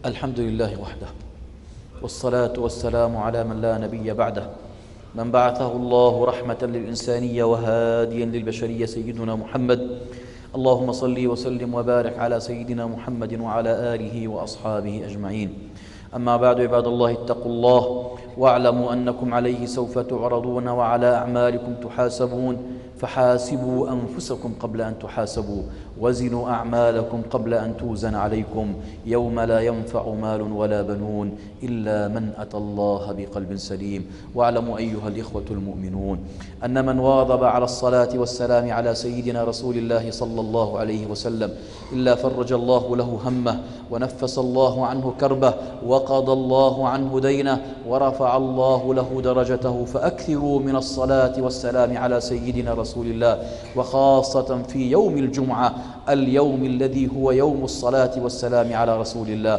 الحمد لله وحده، والصلاة والسلام على من لا نبي بعده، من بعثه الله رحمة للإنسانية وهاديا للبشرية، سيدنا محمد. اللهم صل وسلم وبارك على سيدنا محمد وعلى آله وأصحابه أجمعين. أما بعد، عباد الله، اتقوا الله واعلموا أنكم عليه سوف تعرضون وعلى أعمالكم تحاسبون، فحاسبوا أنفسكم قبل أن تحاسبوا، وزنوا أعمالكم قبل أن توزن عليكم، يوم لا ينفع مال ولا بنون إلا من أتى الله بقلب سليم. واعلموا أيها الإخوة المؤمنون أن من واظب على الصلاة والسلام على سيدنا رسول الله صلى الله عليه وسلم إلا فرج الله له همه، ونفس الله عنه كربه، وقضى الله عنه دينه، ورفع الله له درجته. فأكثروا من الصلاة والسلام على سيدنا رسول الله، وخاصة في يوم الجمعة، اليوم الذي هو يوم الصلاة والسلام على رسول الله.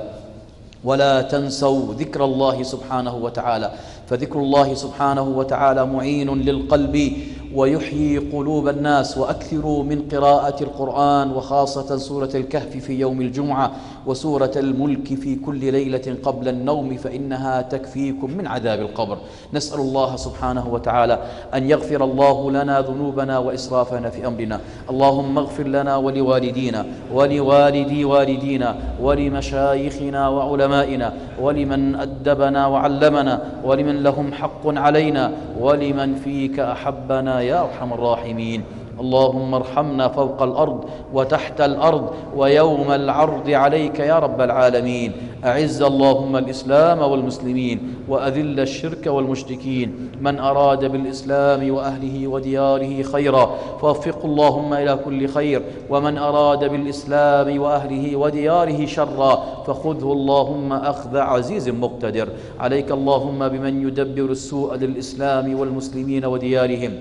ولا تنسوا ذكر الله سبحانه وتعالى، فذكر الله سبحانه وتعالى معين للقلب ويحيي قلوب الناس. وأكثروا من قراءة القرآن، وخاصة سورة الكهف في يوم الجمعة، وسورة الملك في كل ليلة قبل النوم، فإنها تكفيكم من عذاب القبر. نسأل الله سبحانه وتعالى أن يغفر الله لنا ذنوبنا وإسرافنا في أمرنا. اللهم اغفر لنا ولوالدينا ولوالدي والدينا ولمشايخنا وعلمائنا ولمن أدبنا وعلمنا ولمن لهم حق علينا ولمن فيك أحبنا يا أرحم الراحمين. اللهم ارحمنا فوق الأرض وتحت الأرض ويوم العرض عليك يا رب العالمين. أعز اللهم الإسلام والمسلمين، وأذل الشرك والمشركين. من أراد بالإسلام وأهله ودياره خيرا فوفقه اللهم إلى كل خير، ومن أراد بالإسلام وأهله ودياره شرا فخذه اللهم أخذ عزيز مقتدر. عليك اللهم بمن يدبر السوء للإسلام والمسلمين وديارهم،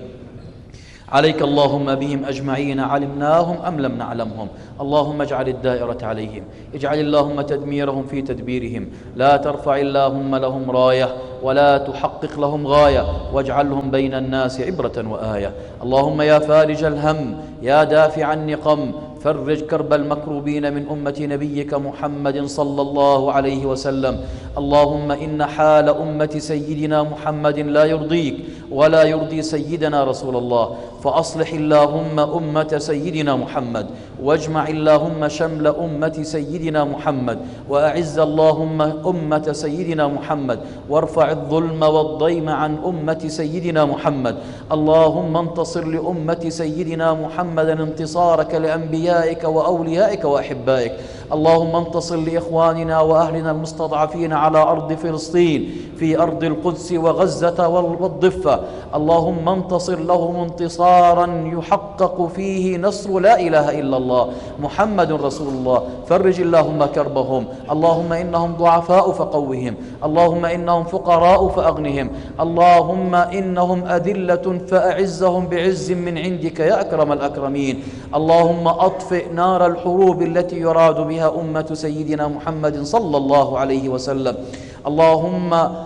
عليك اللهم بهم أجمعين، علمناهم أم لم نعلمهم. اللهم اجعل الدائرة عليهم، اجعل اللهم تدميرهم في تدبيرهم. لا ترفع اللهم لهم راية ولا تحقق لهم غاية، واجعلهم بين الناس عبرة وآية. اللهم يا فارج الهم، يا دافع النقم، فرج كرب المكروبين من أمة نبيك محمد صلى الله عليه وسلم. اللهم إن حال أمة سيدنا محمد لا يرضيك ولا يرضي سيدنا رسول الله، فأصلح اللهم أمة سيدنا محمد، واجمع اللهم شمل أمة سيدنا محمد، وأعز اللهم أمة سيدنا محمد، وارفع الظلم والضيم عن أمة سيدنا محمد. اللهم انتصر لأمة سيدنا محمد انتصارك لأنبيائك وأوليائك وأحبائك. اللهم انتصر لإخواننا وأهلنا المستضعفين على أرض فلسطين، في أرض القدس وغزة والضفة. اللهم انتصر لهم انتصارا يحقق فيه نصر لا إله إلا الله محمد رسول الله. فرج اللهم كربهم. اللهم إنهم ضعفاء فقوهم، اللهم إنهم فقراء فأغنهم، اللهم إنهم أذلة فأعزهم بعز من عندك يا أكرم الأكرمين. اللهم أطفئ نار الحروب التي يراد بها أمة سيدنا محمد صلى الله عليه وسلم. اللهم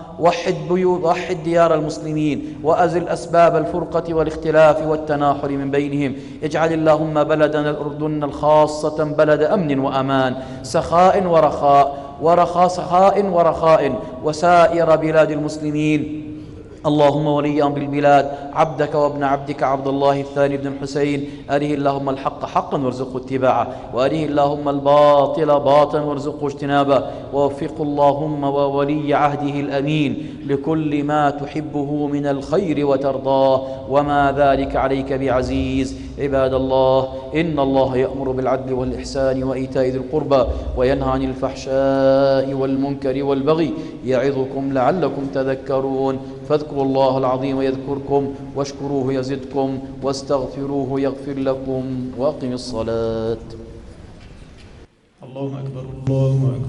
وحد ديار المسلمين، وأزل أسباب الفرقة والاختلاف والتناحر من بينهم. اجعل اللهم بلدنا الأردن الخاصة بلد أمن وأمان، سخاء ورخاء، وسائر بلاد المسلمين. اللهم ولي أمر البلاد عبدك وابن عبدك عبد الله الثاني بن الحسين، أره اللهم الحق حقا وارزقه اتباعه، وأره اللهم الباطل باطلا وارزقه اجتنابه. ووفق اللهم وولي عهده الأمين لكل ما تحبه من الخير وترضاه، وما ذلك عليك بعزيز. عباد الله، إن الله يأمر بالعدل والإحسان وإيتاء ذي القربى، وينهى عن الفحشاء والمنكر والبغي، يعظكم لعلكم تذكرون. فاذكروا الله العظيم يذكركم، واشكروه يزدكم، واستغفروه يغفر لكم، وأقم الصلاة. الله أكبر الله أكبر.